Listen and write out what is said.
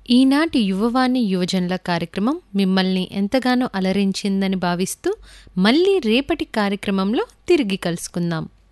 ఈనాటి యువవాణి యువజనుల కార్యక్రమం మిమ్మల్ని ఎంతగానో అలరించిందని భావిస్తూ మళ్ళీ రేపటి కార్యక్రమంలో తిరిగి కలుసుకుందాం.